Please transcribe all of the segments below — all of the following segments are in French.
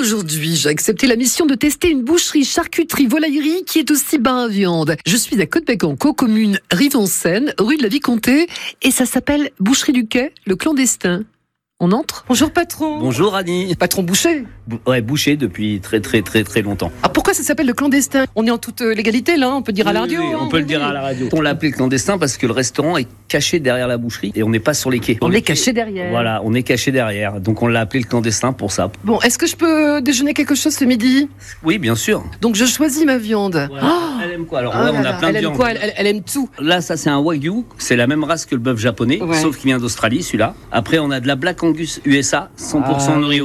Aujourd'hui, j'ai accepté la mission de tester une boucherie, charcuterie, volaillerie qui est aussi bar à viande. Je suis à Côte-Bec-en-Caux, commune Rive-en-Seine, rue de la Vicomté, et ça s'appelle Boucherie du Quai, le clandestin. On entre ? Bonjour patron. Bonjour Annie. Patron boucher. Boucher depuis très longtemps. Ah, pourquoi ça s'appelle le clandestin ? On est en toute légalité là, on peut dire à la radio. Oui, on peut le dire à la radio. On l'a appelé le clandestin parce que le restaurant est caché derrière la boucherie et on n'est pas sur les quais. On est caché derrière. Voilà, on est caché derrière. Donc on l'a appelé le clandestin pour ça. Bon, est-ce que je peux déjeuner quelque chose ce midi ? Oui, bien sûr. Donc je choisis ma viande. Voilà. Elle aime quoi ? Alors on a plein de viande. Elle aime tout. Là, ça c'est un Wagyu, c'est la même race que le bœuf japonais, sauf qu'il vient d'Australie celui-là. Après on a de la Black Angus USA, 100% nourri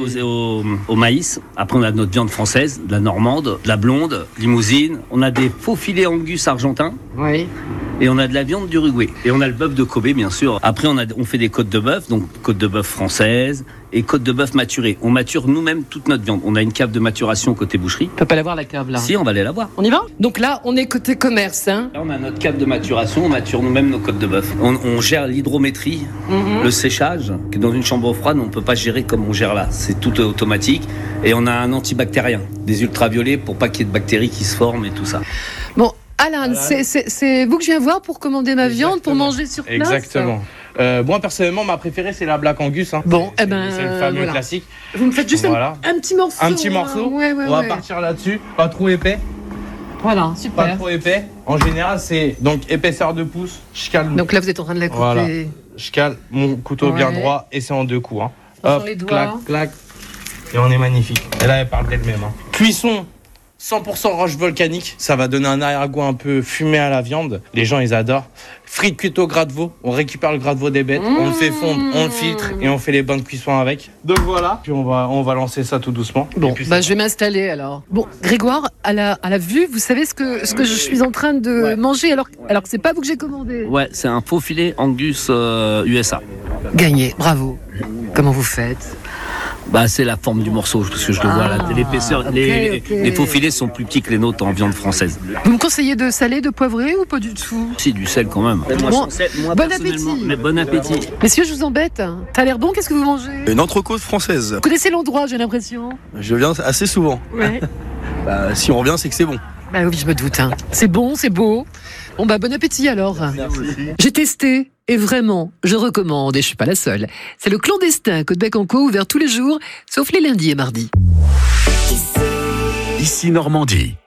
au maïs. Après on a de notre viande française, de la normande, de la blonde, limousine. On a des faux filets Angus argentins. Oui. Et on a de la viande d'Uruguay. Et on a le bœuf de Kobe, bien sûr. Après, on fait des côtes de bœuf, donc côtes de bœuf françaises et côtes de bœuf maturées. On mature nous-mêmes toute notre viande. On a une cave de maturation côté boucherie. On peut pas la voir la cave là. Si, on va aller la voir. On y va ? Donc là, on est côté commerce. Hein. Là, on a notre cave de maturation. On mature nous-mêmes nos côtes de bœuf. On gère l'hydrométrie, le séchage. Que dans une chambre froide, on peut pas gérer comme on gère là. C'est tout automatique. Et on a un antibactérien, des ultraviolets pour pas qu'il y ait de bactéries qui se forment et tout ça. Bon. Alan, c'est vous que je viens voir pour commander ma viande, pour manger sur place. Exactement. Moi, personnellement, ma préférée, c'est la Black Angus. Hein. Bon, c'est le fameux classique. Vous me faites juste un petit morceau. Un petit morceau. Ouais, on va partir là-dessus. Pas trop épais. Voilà, super. Pas trop épais. En général, c'est donc épaisseur de pouce. Je cale. Donc là, vous êtes en train de la couper. Voilà. Je cale mon couteau bien droit et c'est en deux coups. Hein. Hop, les doigts. Clac, clac. Et on est magnifique. Et là, elle parle d'elle-même. Hein. Cuisson 100% roche volcanique, ça va donner un arrière-goût un peu fumé à la viande. Les gens, ils adorent. Frites cuites au gras de veau, on récupère le gras de veau des bêtes, on le fait fondre, on le filtre et on fait les bonnes cuissons avec. Donc voilà, puis on va lancer ça tout doucement. Bon, je vais m'installer alors. Bon, Grégoire, à la vue, vous savez ce que je suis en train de manger alors que c'est pas vous que j'ai commandé. Ouais, c'est un faux filet Angus USA. Gagné, bravo. Comment vous faites ? C'est la forme du morceau, parce que je le vois là. L'épaisseur, les faux filets sont plus petits que les nôtres en viande française. Vous me conseillez de saler, de poivrer ou pas du tout ? Si, du sel quand même. Bon, moi bon appétit. Mais bon appétit. Messieurs, je vous embête. Ça a l'air bon, qu'est-ce que vous mangez ? Une entrecôte française. Vous connaissez l'endroit, j'ai l'impression. Je viens assez souvent. Ouais. Si on revient, c'est que c'est bon. Oui, je me doute. Hein. C'est bon, c'est beau. Bon, bon appétit alors. J'ai testé et vraiment, je recommande et je suis pas la seule. C'est le clandestin à Côte-Bec-en-Caux, ouvert tous les jours, sauf les lundis et mardis. Ici Normandie.